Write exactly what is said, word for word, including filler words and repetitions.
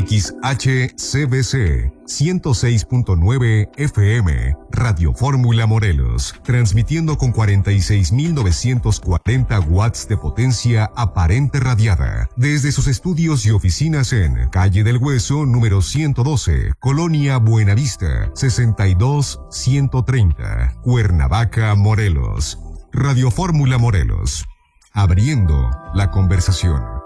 X H C B C ciento seis punto nueve F M, Radio Fórmula Morelos, transmitiendo con cuarenta y seis mil novecientos cuarenta watts de potencia aparente radiada, desde sus estudios y oficinas en Calle del Hueso, número ciento doce, Colonia Buenavista, sesenta y dos ciento treinta, Cuernavaca, Morelos. Radio Fórmula Morelos, abriendo la conversación.